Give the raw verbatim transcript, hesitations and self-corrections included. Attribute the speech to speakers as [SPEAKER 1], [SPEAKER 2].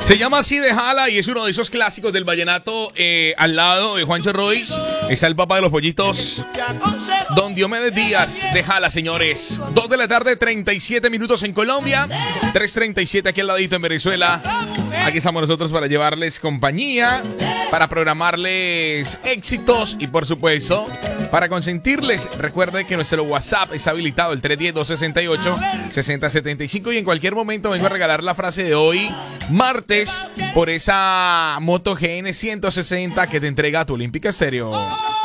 [SPEAKER 1] Se llama así de Jala y es uno de esos clásicos del vallenato. Eh, al lado de Juancho Royce está el papá de los pollitos, Don Diomedes Díaz de Jala, señores. dos de la tarde, treinta y siete minutos en Colombia, tres treinta y siete aquí al ladito en Venezuela. Aquí estamos nosotros para llevarles compañía, para programarles éxitos y por supuesto para consentirles. Recuerde que nuestro WhatsApp es habilitado, el tres uno cero, dos seis ocho, seis cero siete cinco, y en cualquier momento vengo a regalar la frase de hoy, martes, por esa Moto G N ciento sesenta que te entrega tu Olímpica Estéreo.